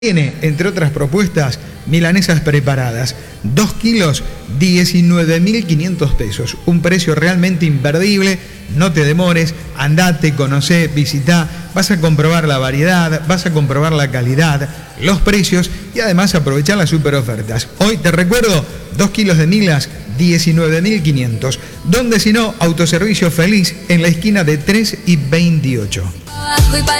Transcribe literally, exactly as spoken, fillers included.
Tiene, entre otras propuestas, milanesas preparadas. Dos kilos, diecinueve mil quinientos pesos. Un precio realmente imperdible. No te demores, andate, conocé, visitá. Vas a comprobar la variedad, vas a comprobar la calidad, los precios y además aprovechar las super ofertas. Hoy te recuerdo, dos kilos de milas, diecinueve mil quinientos. Donde si no, autoservicio feliz en la esquina de tres y veintiocho.